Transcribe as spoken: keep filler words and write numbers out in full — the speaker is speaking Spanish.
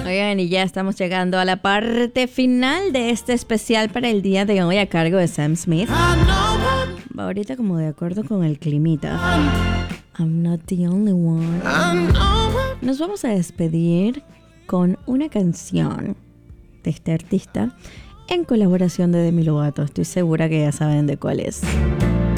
Oigan, y ya estamos llegando a la parte final de este especial para el día de hoy a cargo de Sam Smith. Va ahorita como de acuerdo con el climita. I'm not the only one. Nos vamos a despedir con una canción de este artista en colaboración de Demi Lovato. Estoy segura que ya saben de cuál es.